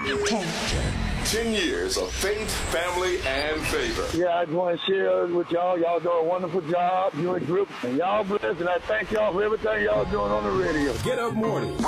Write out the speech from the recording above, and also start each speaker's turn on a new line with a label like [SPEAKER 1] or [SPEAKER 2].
[SPEAKER 1] 10.
[SPEAKER 2] 10 years of faith, family, and favor.
[SPEAKER 3] Yeah, I just want to share with y'all. Y'all do a wonderful job. You and group, and y'all blessed. And I thank y'all for everything y'all doing on the radio.
[SPEAKER 2] Get Up Morning.